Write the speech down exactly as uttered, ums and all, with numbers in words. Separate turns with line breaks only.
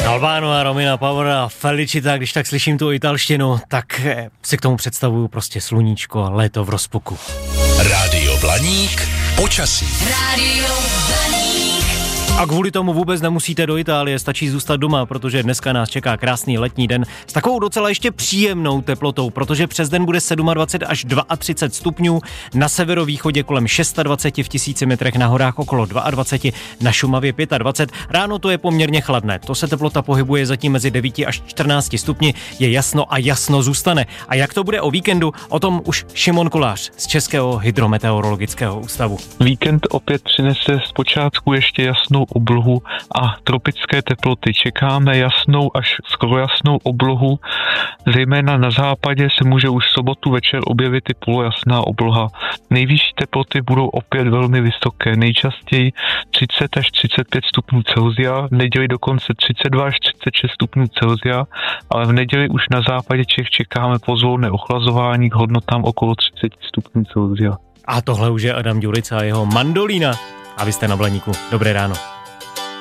Albano a Romina Power a Felicita, když tak slyším tu italštinu, tak si k tomu představuju prostě sluníčko a léto v rozpuku.
Rádio Blaník, počasí. Rádio
Blaník. A kvůli tomu vůbec nemusíte do Itálie, stačí zůstat doma, protože dneska nás čeká krásný letní den s takovou docela ještě příjemnou teplotou, protože přes den bude dvacet sedm až třicet dva stupňů, na severovýchodě kolem dvacet šest v tisíci metrech, na horách okolo dvacet dva, na Šumavě dvacet pět, ráno to je poměrně chladné, to se teplota pohybuje zatím mezi devět až čtrnáct stupni, je jasno a jasno zůstane. A jak to bude o víkendu, o tom už Šimon Kolář z Českého hydrometeorologického ústavu.
Víkend opět přinese zpočátku ještě jasnou oblohu a tropické teploty. Čekáme jasnou až skoro jasnou oblohu, zejména na západě se může už v sobotu večer objevit i polojasná obloha. Nejvyšší teploty budou opět velmi vysoké, nejčastěji třicet až třicet pět stupňů Celsia, v neděli dokonce třicet dva až třicet šest stupňů Celsia, ale v neděli už na západě Čech čekáme pozvolné ochlazování k hodnotám okolo třicet stupňů Celsia.
A tohle už je Adam Ďurica a jeho Mandolína. A vy jste na Blaníku. Dobré ráno.